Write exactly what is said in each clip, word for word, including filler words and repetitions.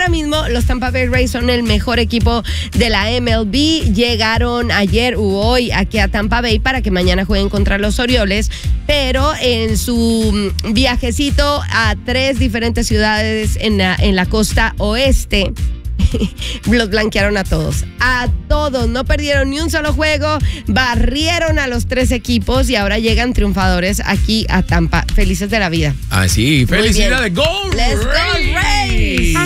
ahora mismo los Tampa Bay Rays son el mejor equipo de la M L B. Llegaron ayer u hoy aquí a Tampa Bay para que mañana jueguen contra los Orioles, pero en su viajecito a tres diferentes ciudades en la, en la costa oeste, los blanquearon a todos, a todos, no perdieron ni un solo juego, barrieron a los tres equipos y ahora llegan triunfadores aquí a Tampa, felices de la vida. Ah, sí, felicidades, go Let's Rays. go Rays.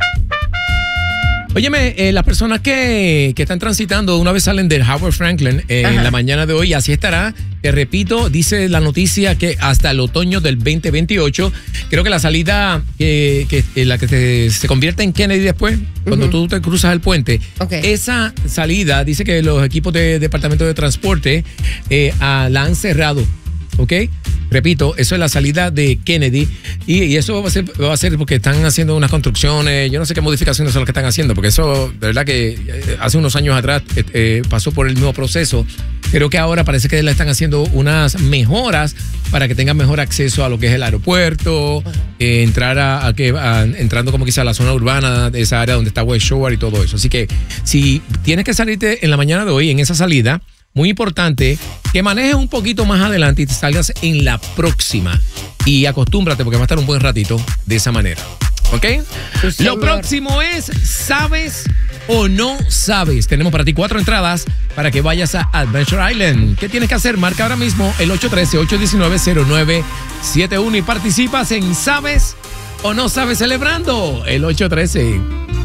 Óyeme, eh, las personas que, que están transitando una vez salen del Howard Franklin eh, en la mañana de hoy, así estará. Te repito, dice la noticia que hasta el otoño del veinte veintiocho, creo que la salida eh, que eh, la que te, se convierte en Kennedy después, cuando uh-huh. tú te cruzas el puente, okay. esa salida dice que los equipos de Departamento de Transporte eh, a, la han cerrado. ¿Ok? Repito, eso es la salida de Kennedy y, y eso va a, ser, va a ser porque están haciendo unas construcciones, yo no sé qué modificaciones son las que están haciendo, porque eso, de verdad que hace unos años atrás eh, eh, pasó por el mismo proceso. Creo que ahora parece que le están haciendo unas mejoras para que tengan mejor acceso a lo que es el aeropuerto, eh, entrar a, a que a, entrando como quizá a la zona urbana de esa área donde está West Shore y todo eso. Así que si tienes que salirte en la mañana de hoy en esa salida, muy importante que manejes un poquito más adelante y te salgas en la próxima. Y acostúmbrate porque va a estar un buen ratito de esa manera. ¿Ok? Sí, lo próximo es ¿sabes o no sabes? Tenemos para ti cuatro entradas para que vayas a Adventure Island. ¿Qué tienes que hacer? Marca ahora mismo el ocho uno tres, ocho uno nueve, cero nueve siete uno y participas en ¿sabes o no sabes? Celebrando el ocho uno tres.